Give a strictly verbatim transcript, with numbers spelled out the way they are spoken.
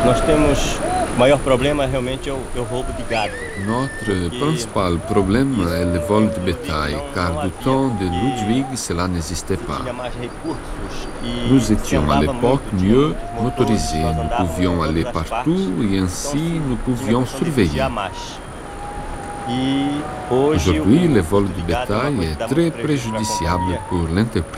nós temos o maior problema realmente é o, é o roubo de gado. Notre principal problème est le vol de bétail, car du temps de Ludwig, cela n'existait pas. Nous étions à l'époque mieux motorisés, nous pouvions aller partout et ainsi nous pouvions surveiller. Aujourd'hui, le vol de bétail est très préjudiciable pour l'entreprise.